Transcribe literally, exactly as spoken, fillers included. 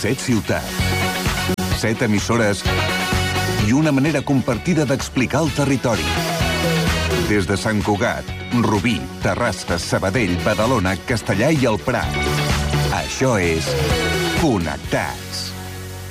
Set ciutats, set emissores i una manera compartida d'explicar el territori. Des de Sant Cugat, Rubí, Terrassa, Sabadell, Badalona, Castellà i el Prat. Això és Connectats.